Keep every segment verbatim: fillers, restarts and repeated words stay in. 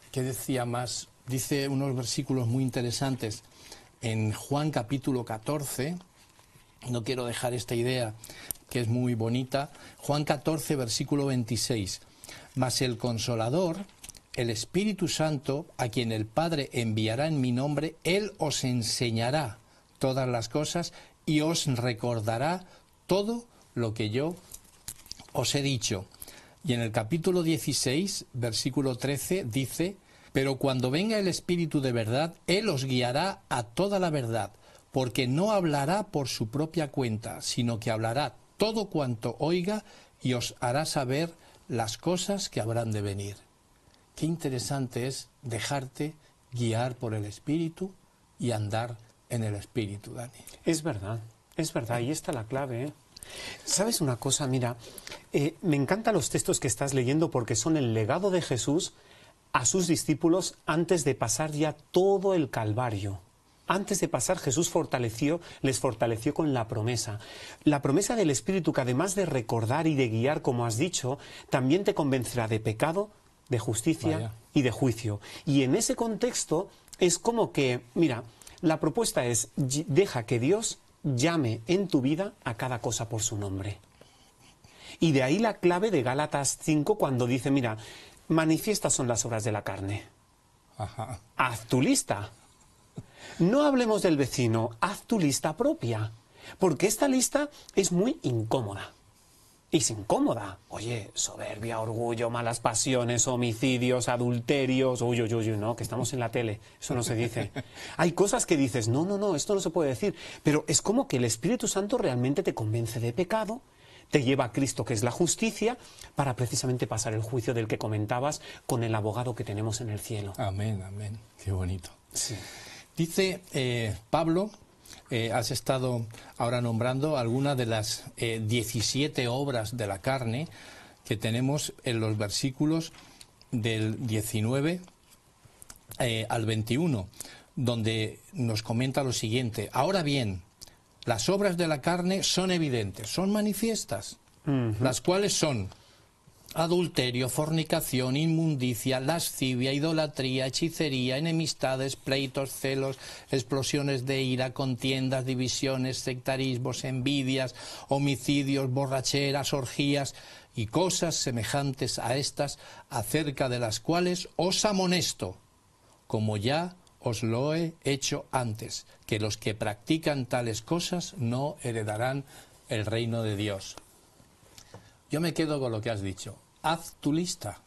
¿qué decía más? Dice unos versículos muy interesantes en Juan capítulo catorce, no quiero dejar esta idea que es muy bonita, Juan catorce versículo veintiséis, mas el Consolador, el Espíritu Santo, a quien el Padre enviará en mi nombre, Él os enseñará todas las cosas y os recordará todo lo que yo os he dicho. Y en el capítulo dieciséis, versículo trece, dice, pero cuando venga el Espíritu de verdad, Él os guiará a toda la verdad, porque no hablará por su propia cuenta, sino que hablará todo cuanto oiga y os hará saber las cosas que habrán de venir. Qué interesante es dejarte guiar por el Espíritu y andar en el Espíritu, Dani. Es verdad, es verdad, ahí está la clave, ¿eh? ¿Sabes una cosa? Mira, eh, me encantan los textos que estás leyendo porque son el legado de Jesús a sus discípulos antes de pasar ya todo el Calvario. Antes de pasar, Jesús fortaleció, les fortaleció con la promesa. La promesa del Espíritu, que además de recordar y de guiar, como has dicho, también te convencerá de pecado, de justicia Vaya. y de juicio. Y en ese contexto es como que, mira, la propuesta es, deja que Dios llame en tu vida a cada cosa por su nombre. Y de ahí la clave de Gálatas cinco cuando dice, mira, manifiestas son las obras de la carne. Ajá. Haz tu lista. No hablemos del vecino, haz tu lista propia, porque esta lista es muy incómoda. Es incómoda. Oye, soberbia, orgullo, malas pasiones, homicidios, adulterios, uy, uy, uy, no, que estamos en la tele, eso no se dice. Hay cosas que dices, no, no, no, esto no se puede decir, pero es como que el Espíritu Santo realmente te convence de pecado, te lleva a Cristo, que es la justicia, para precisamente pasar el juicio del que comentabas con el abogado que tenemos en el cielo. Amén, amén, qué bonito. Sí. Dice eh, Pablo, eh, has estado ahora nombrando algunas de las eh, diecisiete obras de la carne que tenemos en los versículos del diecinueve eh, al veintiuno, donde nos comenta lo siguiente. Ahora bien, las obras de la carne son evidentes, son manifiestas, uh-huh. las cuales son adulterio, fornicación, inmundicia, lascivia, idolatría, hechicería, enemistades, pleitos, celos, explosiones de ira, contiendas, divisiones, sectarismos, envidias, homicidios, borracheras, orgías y cosas semejantes a estas, acerca de las cuales os amonesto, como ya os lo he hecho antes, que los que practican tales cosas no heredarán el reino de Dios. Yo me quedo con lo que has dicho. Haz tu lista.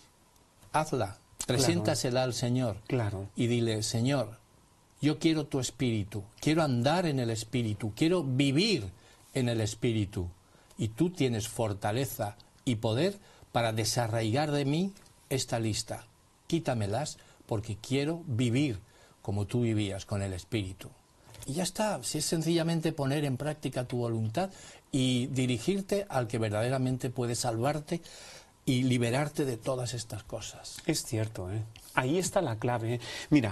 Hazla. Preséntasela claro. al Señor. Claro. Y dile, Señor, yo quiero tu Espíritu. Quiero andar en el Espíritu. Quiero vivir en el Espíritu. Y tú tienes fortaleza y poder para desarraigar de mí esta lista. Quítamelas porque quiero vivir como tú vivías con el Espíritu. Y ya está, si es sencillamente poner en práctica tu voluntad y dirigirte al que verdaderamente puede salvarte y liberarte de todas estas cosas. Es cierto, ¿eh? Ahí está la clave, ¿eh? Mira,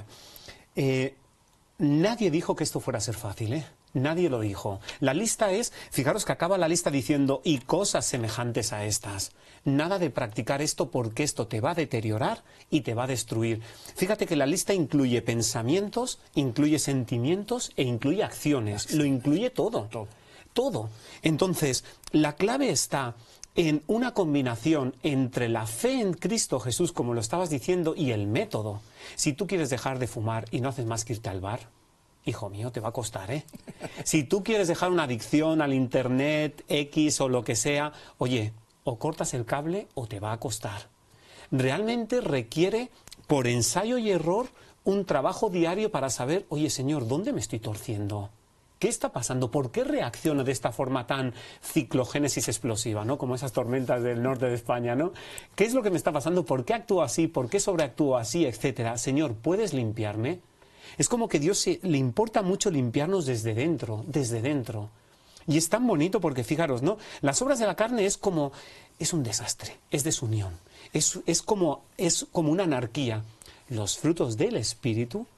eh, nadie dijo que esto fuera a ser fácil, ¿eh? Nadie lo dijo. La lista es, fijaros que acaba la lista diciendo, y cosas semejantes a estas. Nada de practicar esto porque esto te va a deteriorar y te va a destruir. Fíjate que la lista incluye pensamientos, incluye sentimientos e incluye acciones. Lo incluye todo. Todo. Todo. Entonces, la clave está en una combinación entre la fe en Cristo Jesús, como lo estabas diciendo, y el método. Si tú quieres dejar de fumar y no haces más que irte al bar, hijo mío, te va a costar, ¿eh? Si tú quieres dejar una adicción al internet, X o lo que sea, oye, o cortas el cable o te va a costar. Realmente requiere, por ensayo y error, un trabajo diario para saber, oye, Señor, ¿dónde me estoy torciendo? ¿Qué está pasando? ¿Por qué reacciono de esta forma tan ciclogénesis explosiva, ¿no? Como esas tormentas del norte de España, ¿no? ¿Qué es lo que me está pasando? ¿Por qué actúo así? ¿Por qué sobreactúo así? Etcétera. Señor, ¿puedes limpiarme? Es como que a Dios se, le importa mucho limpiarnos desde dentro, desde dentro. Y es tan bonito porque, fijaros, ¿no? Las obras de la carne es como, es un desastre, es desunión, es, es, como, es como una anarquía. Los frutos del Espíritu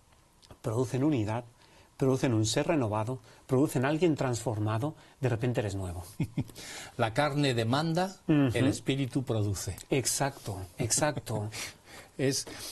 producen unidad, producen un ser renovado, producen a alguien transformado, de repente eres nuevo. La carne demanda, uh-huh. el Espíritu produce. Exacto, exacto. Es